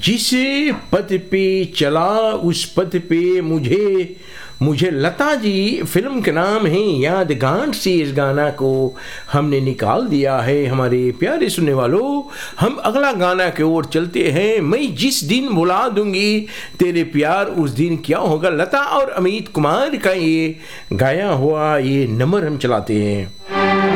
जिस पथ पे चला उस पथ पे मुझे लता जी फिल्म के नाम है यादगार से इस गाना को हमने निकाल दिया है। हमारे प्यारे सुनने वालों, हम अगला गाना की ओर चलते हैं। मैं जिस दिन बुला दूंगी तेरे प्यार उस दिन क्या होगा, लता और अमित कुमार का ये गाया हुआ ये नंबर हम चलाते हैं।